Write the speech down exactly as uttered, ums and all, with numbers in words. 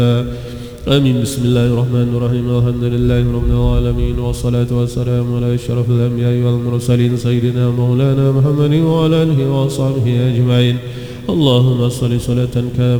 آمين. بسم الله الرحمن الرحيم. الحمد لله رب العالمين، والصلاة والسلام على أشرف الأنبياء والمرسلين سيدنا مولانا محمد وعلى آله وصحبه أجمعين. اللهم صل صلاة كاملة